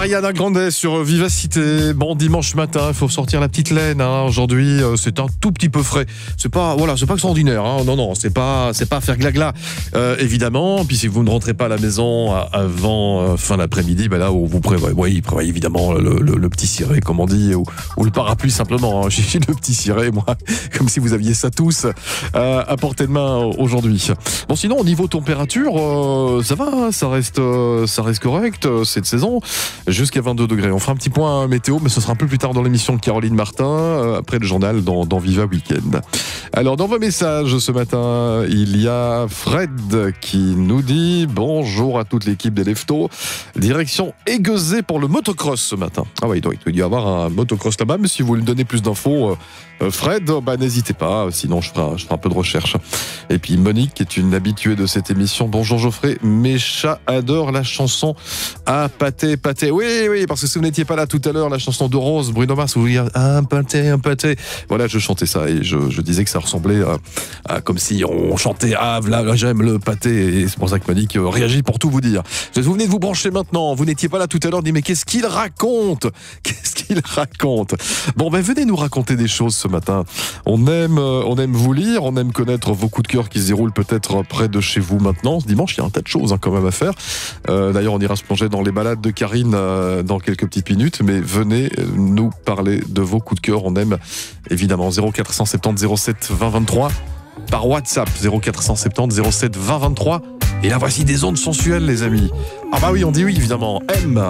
Ariana Grande sur Vivacité. Bon, dimanche matin, il faut sortir la petite laine. Aujourd'hui, c'est un tout petit peu frais. C'est pas extraordinaire. Non, c'est pas faire glagla. Évidemment. Puis si vous ne rentrez pas à la maison avant fin d'après-midi, là où vous prévoyez évidemment le petit ciré, comme on dit, ou le parapluie simplement. J'ai le petit ciré, moi, comme si vous aviez ça tous à portée de main aujourd'hui. Bon, sinon au niveau température, ça va, ça reste correct cette saison, jusqu'à 22 degrés. On fera un petit point météo, mais ce sera un peu plus tard dans l'émission de Caroline Martin, après le journal dans Viva Weekend. Alors dans vos messages ce matin, il y a Fred qui nous dit bonjour à toute l'équipe des Leftos. Direction Aiguezé pour le motocross ce matin. Ah oui, il doit y avoir un motocross là-bas, mais si vous voulez me donner plus d'infos, Fred, n'hésitez pas, sinon je ferai un peu de recherche. Et puis Monique, qui est une habituée de cette émission. Bonjour Geoffrey, mes chats adorent la chanson Ah pâté. Oui, parce que si vous n'étiez pas là tout à l'heure, la chanson de Rose, Bruno Mars, vous vouliez un pâté. Voilà, je chantais ça et je disais que ça ressemblait à comme si on chantait là j'aime le pâté, et c'est pour ça que Monique réagit pour tout vous dire. Vous venez de vous brancher maintenant, vous n'étiez pas là tout à l'heure, dit mais qu'est-ce qu'il raconte? Bon, venez nous raconter des choses ce matin. On aime vous lire, on aime connaître vos coups de cœur qui se déroulent peut-être près de chez vous maintenant. Ce dimanche, il y a un tas de choses quand même à faire. D'ailleurs, on ira se plonger dans les balades de Karine dans quelques petites minutes, mais venez nous parler de vos coups de cœur. On aime évidemment 0470 07 20 23 par WhatsApp 0470 07 20 23. Et là, voici des ondes sensuelles, les amis. Ah oui, on dit oui, évidemment. M.